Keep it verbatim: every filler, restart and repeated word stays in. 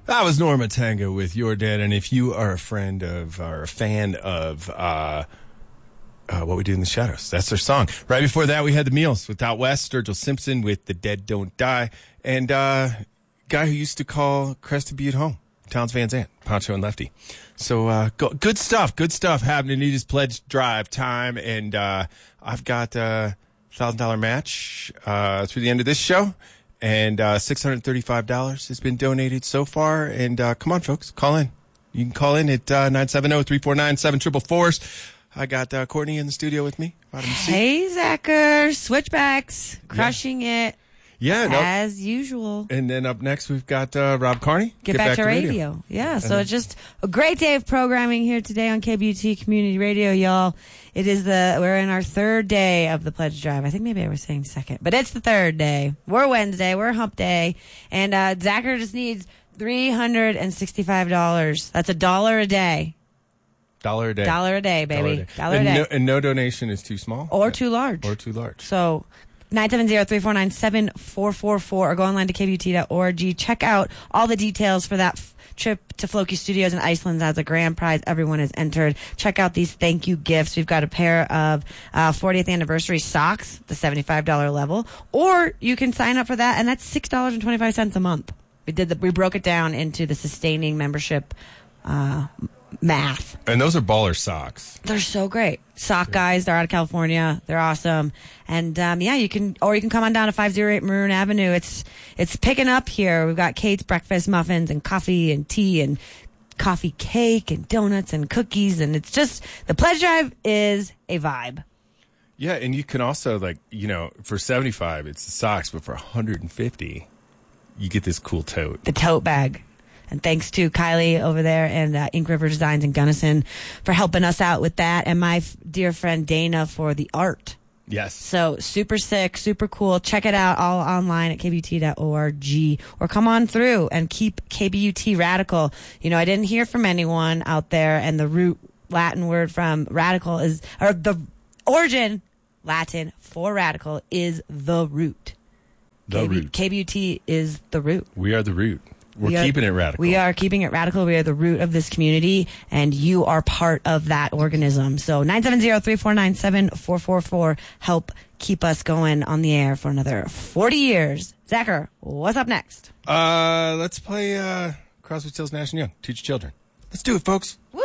That was Norma Tango with You're Dead. And if you are a friend of, or a fan of uh, uh, What We Do in the Shadows, that's their song. Right before that, we had The Meals with Out West, Sturgill Simpson with The Dead Don't Die, and uh, guy who used to call Crested Butte home, Towns Van Zandt, Poncho and Lefty. So uh, go, good stuff, good stuff happening. It is Pledge Drive time, and uh, I've got a one thousand dollars match uh, through the end of this show. And uh, six hundred thirty-five dollars has been donated so far. And uh, come on, folks, call in. You can call in at uh, nine seven zero, three four nine, seven four four four. I got uh, Courtney in the studio with me. Hey, Zacher. Switchbacks. Crushing yeah. it. Yeah. No. As usual. And then up next, we've got uh, Rob Carney. Get, Get back, back to, to radio. radio. Yeah, so it's just a great day of programming here today on K B U T Community Radio, y'all. It is the, we're in our third day of the Pledge Drive. I think maybe I was saying second, but it's the third day. We're Wednesday. We're hump day. And uh, Zacher just needs three hundred sixty-five dollars. That's a dollar a day. Dollar a day. Dollar a day, baby. Dollar a day. Dollar a and, day. No, and no donation is too small? Or yeah. too large. Or too large. So nine seven zero, three four nine, seven four four four or go online to K B U T dot org. Check out all the details for that f- trip to Floki Studios in Iceland as a grand prize. Everyone is entered. Check out these thank you gifts. We've got a pair of uh, fortieth anniversary socks, the seventy-five dollars level, or you can sign up for that, and that's six dollars and twenty-five cents a month. We did the, we broke it down into the sustaining membership uh math. And those are baller socks. They're so great. Sock yeah. guys, they're out of California. They're awesome. And um, yeah, you can, or you can come on down to five oh eight Maroon Avenue. It's it's picking up here. We've got Kate's breakfast muffins and coffee and tea and coffee cake and donuts and cookies. And it's just, the Pledge Drive is a vibe. Yeah, and you can also, like, you know, for seventy-five it's the socks, but for one hundred fifty you get this cool tote. The tote bag. And thanks to Kylie over there and uh, Ink River Designs in Gunnison for helping us out with that. And my f- dear friend Dana for the art. Yes. So super sick, super cool. Check it out all online at K B U T dot org or come on through and keep K B U T radical. You know, I didn't hear from anyone out there, and the root Latin word from radical is, or the origin Latin for radical is the root. The K B- root. K B U T is the root. We are the root. We're we are, keeping it radical. We are keeping it radical. We are the root of this community, and you are part of that organism. So nine seven zero, three four nine, seven four four four. Help keep us going on the air for another forty years. Zacher, what's up next? Uh, let's play uh, Crosby, Stills, Nash and Young. Teach Children. Let's do it, folks. Woo!